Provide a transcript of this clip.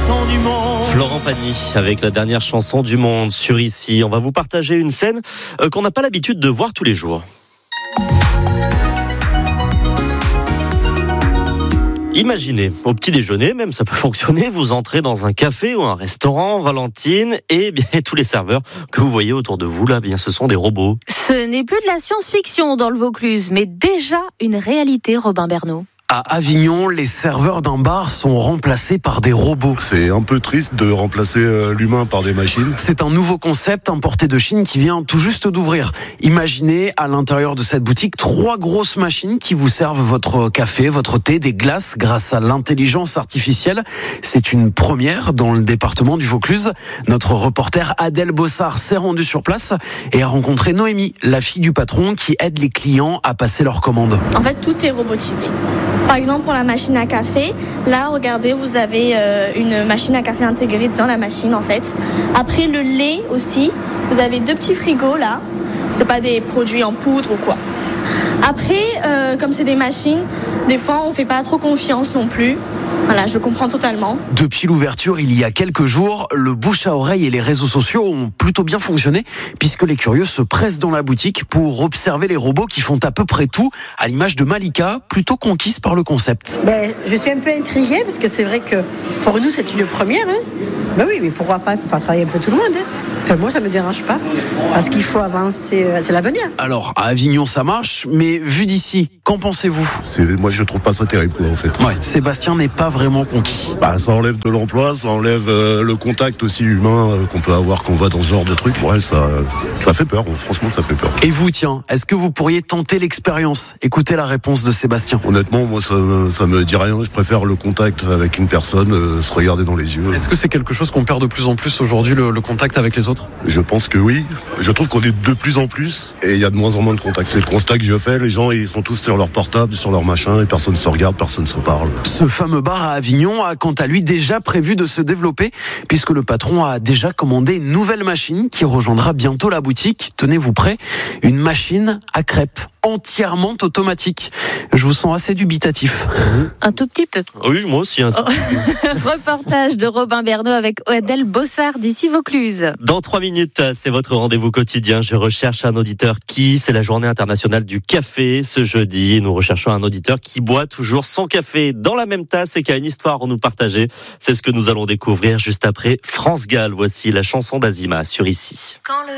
chanson du monde. Florent Pagny avec la dernière chanson du monde sur Ici. On va vous partager une scène qu'on n'a pas l'habitude de voir tous les jours. Imaginez, au petit déjeuner, même ça peut fonctionner, vous entrez dans un café ou un restaurant, Valentine, et bien tous les serveurs que vous voyez autour de vous, là, bien ce sont des robots. Ce n'est plus de la science-fiction dans le Vaucluse, mais déjà une réalité, Robin Bernot. À Avignon, les serveurs d'un bar sont remplacés par des robots. C'est un peu triste de remplacer l'humain par des machines. C'est un nouveau concept importé de Chine qui vient tout juste d'ouvrir. Imaginez à l'intérieur de cette boutique 3 grosses machines qui vous servent votre café, votre thé, des glaces grâce à l'intelligence artificielle. C'est une première dans le département du Vaucluse. Notre reporter Adèle Bossard s'est rendue sur place et a rencontré Noémie, la fille du patron qui aide les clients à passer leurs commandes. En fait, tout est robotisé. Par exemple, pour la machine à café, là, regardez, vous avez une machine à café intégrée dans la machine, en fait. Après, le lait aussi, vous avez 2 petits frigos, là. C'est pas des produits en poudre ou quoi. Après, comme c'est des machines, des fois, on fait pas trop confiance non plus. Voilà, je comprends totalement. Depuis l'ouverture, il y a quelques jours, le bouche à oreille et les réseaux sociaux ont plutôt bien fonctionné puisque les curieux se pressent dans la boutique pour observer les robots qui font à peu près tout, à l'image de Malika, plutôt conquise par le concept. Je suis un peu intriguée parce que c'est vrai que pour nous, c'est une première. Oui, mais pourquoi pas faire travailler un peu tout le monde. Enfin, moi, ça me dérange pas parce qu'il faut avancer, c'est l'avenir. Alors, à Avignon, ça marche, mais vu d'ici, qu'en pensez-vous ? Moi, je trouve pas ça terrible, quoi, en fait. Ouais, Sébastien n'est pas vraiment conquis. Ça enlève de l'emploi, ça enlève le contact aussi humain qu'on peut avoir quand on va dans ce genre de truc. Ouais, ça fait peur, franchement, ça fait peur. Et vous, tiens, est-ce que vous pourriez tenter l'expérience ? Écoutez la réponse de Sébastien. Honnêtement, moi, ça me dit rien. Je préfère le contact avec une personne, se regarder dans les yeux. Est-ce que c'est quelque chose qu'on perd de plus en plus aujourd'hui, le contact avec les autres ? Je pense que oui. Je trouve qu'on est de plus en plus et il y a de moins en moins de contact. C'est le constat que je fais. Les gens, ils sont tous sur leur portable, sur leur machin et personne se regarde, personne se parle. Ce fameux bar à Avignon a quant à lui déjà prévu de se développer puisque le patron a déjà commandé une nouvelle machine qui rejoindra bientôt la boutique. Tenez-vous prêts, une machine à crêpes entièrement automatique. Je vous sens assez dubitatif. Un tout petit peu. Oui, moi aussi. Reportage de Robin Bernot avec Adèle Bossard d'ici Vaucluse. Dans 3 minutes, c'est votre rendez-vous quotidien. Je recherche un auditeur qui, c'est la journée internationale du café ce jeudi. Nous recherchons un auditeur qui boit toujours son café dans la même tasse et qui a une histoire à nous partager. C'est ce que nous allons découvrir juste après France Gall. Voici la chanson d'Azima sur Ici.